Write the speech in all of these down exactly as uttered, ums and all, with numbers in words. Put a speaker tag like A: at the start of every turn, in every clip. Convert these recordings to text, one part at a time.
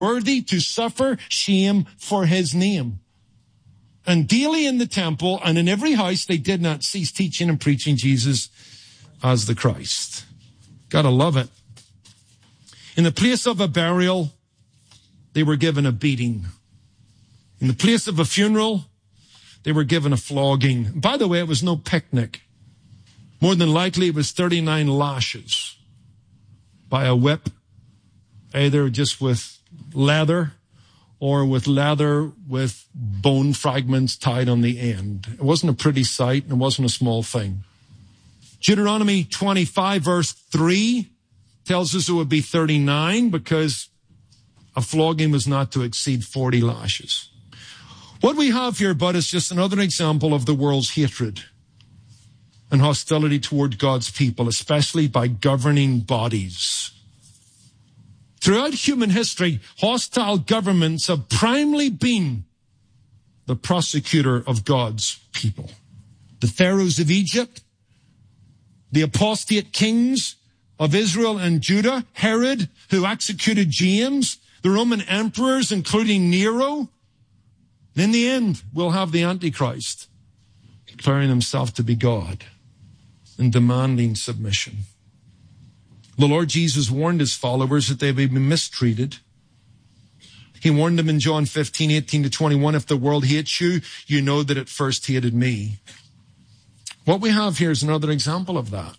A: worthy to suffer shame for his name. And daily in the temple and in every house, they did not cease teaching and preaching Jesus as the Christ. Gotta love it. In the place of a burial, they were given a beating. In the place of a funeral, they were given a flogging. By the way, it was no picnic. More than likely, it was thirty-nine lashes by a whip, either just with leather or with leather with bone fragments tied on the end. It wasn't a pretty sight, and it wasn't a small thing. Deuteronomy twenty-five, verse three, tells us it would be thirty-nine because a flogging was not to exceed forty lashes. What we have here, but, is just another example of the world's hatred and hostility toward God's people, especially by governing bodies. Throughout human history, hostile governments have primarily been the prosecutor of God's people. The pharaohs of Egypt, the apostate kings of Israel and Judah, Herod, who executed James, the Roman emperors, including Nero. In the end, we'll have the Antichrist declaring himself to be God and demanding submission. The Lord Jesus warned his followers that they would be mistreated. He warned them in John fifteen, eighteen to twenty-one, if the world hates you, you know that it first hated me. What we have here is another example of that.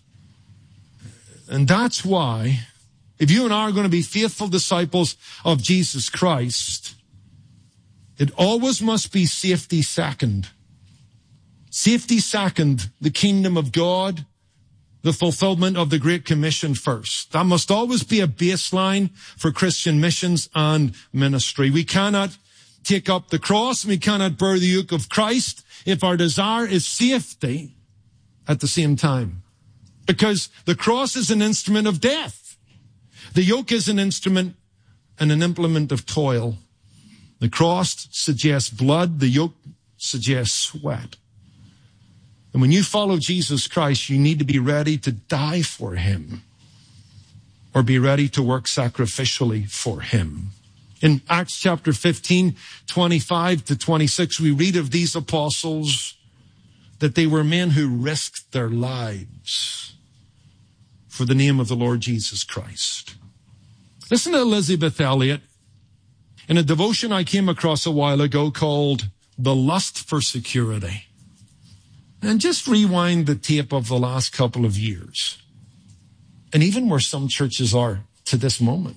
A: And that's why, if you and I are going to be faithful disciples of Jesus Christ, it always must be safety second. Safety second, the kingdom of God, the fulfillment of the Great Commission first. That must always be a baseline for Christian missions and ministry. We cannot take up the cross and we cannot bear the yoke of Christ if our desire is safety at the same time. Because the cross is an instrument of death. The yoke is an instrument and an implement of toil. The cross suggests blood. The yoke suggests sweat. And when you follow Jesus Christ, you need to be ready to die for him or be ready to work sacrificially for him. In Acts chapter fifteen, twenty-five to twenty-six, we read of these apostles that they were men who risked their lives for the name of the Lord Jesus Christ. Listen to Elizabeth Elliot in a devotion I came across a while ago called The Lust for Security. And just rewind the tape of the last couple of years, and even where some churches are to this moment.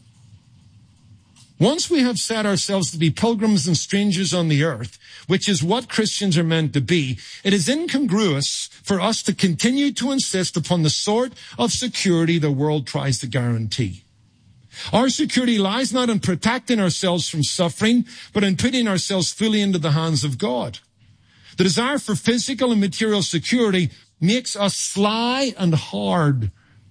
A: Once we have set ourselves to be pilgrims and strangers on the earth, which is what Christians are meant to be, it is incongruous for us to continue to insist upon the sort of security the world tries to guarantee. Our security lies not in protecting ourselves from suffering, but in putting ourselves fully into the hands of God. The desire for physical and material security makes us sly and hard.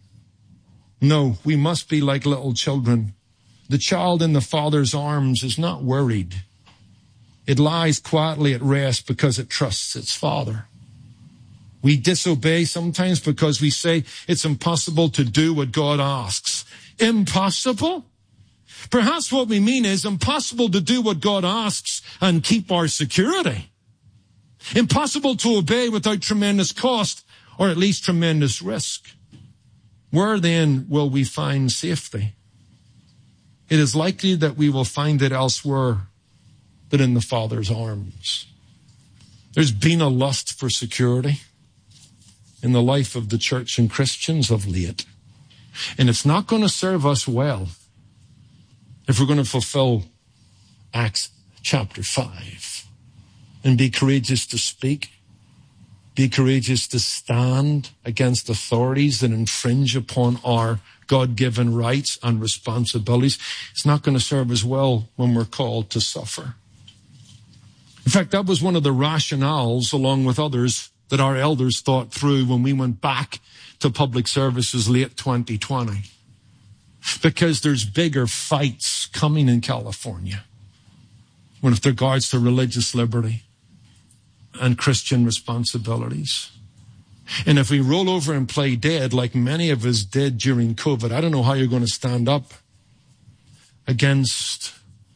A: No, we must be like little children. The child in the father's arms is not worried. It lies quietly at rest because it trusts its father. We disobey sometimes because we say it's impossible to do what God asks. Impossible? Perhaps what we mean is impossible to do what God asks and keep our security. Impossible to obey without tremendous cost, or at least tremendous risk. Where then will we find safety? It is likely that we will find it elsewhere than in the Father's arms. There's been a lust for security in the life of the church and Christians of late. And it's not going to serve us well if we're going to fulfill Acts chapter five. And be courageous to speak. Be courageous to stand against authorities that infringe upon our God-given rights and responsibilities. It's not going to serve us well when we're called to suffer. In fact, that was one of the rationales, along with others, that our elders thought through when we went back to public services late twenty twenty. Because there's bigger fights coming in California with regards to religious liberty and Christian responsibilities. And if we roll over and play dead like many of us did during COVID, I don't know how you're going to stand up against